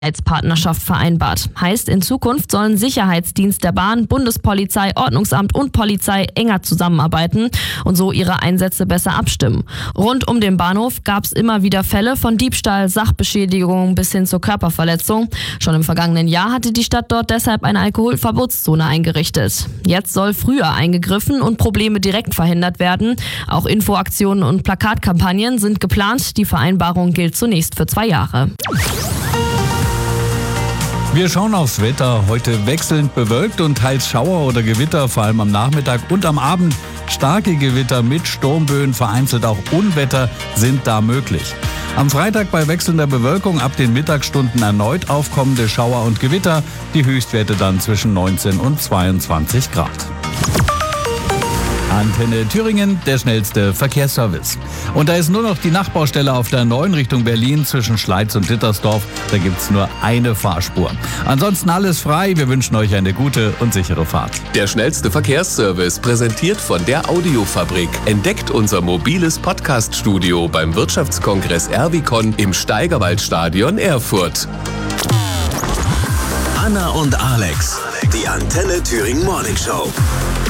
Partnerschaft vereinbart. Heißt, in Zukunft sollen Sicherheitsdienst der Bahn, Bundespolizei, Ordnungsamt und Polizei enger zusammenarbeiten und so ihre Einsätze besser abstimmen. Rund um den Bahnhof gab es immer wieder Fälle von Diebstahl, Sachbeschädigung bis hin zur Körperverletzung. Schon im vergangenen Jahr hatte die Stadt dort deshalb eine Alkoholverbotszone eingerichtet. Jetzt soll früher eingegriffen und Probleme direkt verhindert werden. Auch Infoaktionen und Plakatkampagnen sind geplant. Die Vereinbarung gilt zunächst für 2 Jahre. Wir schauen aufs Wetter. Heute wechselnd bewölkt und teils Schauer oder Gewitter, vor allem am Nachmittag und am Abend. Starke Gewitter mit Sturmböen, vereinzelt auch Unwetter sind da möglich. Am Freitag bei wechselnder Bewölkung ab den Mittagsstunden erneut aufkommende Schauer und Gewitter. Die Höchstwerte dann zwischen 19 und 22 Grad. Antenne Thüringen, der schnellste Verkehrsservice. Und da ist nur noch die Nachbaustelle auf der 9 Richtung Berlin zwischen Schleiz und Dittersdorf. Da gibt's nur eine Fahrspur. Ansonsten alles frei. Wir wünschen euch eine gute und sichere Fahrt. Der schnellste Verkehrsservice, präsentiert von der Audiofabrik. Entdeckt unser mobiles Podcast-Studio beim Wirtschaftskongress Erwicon im Steigerwaldstadion Erfurt. Anna und Alex, die Antenne Thüringen Morning Show.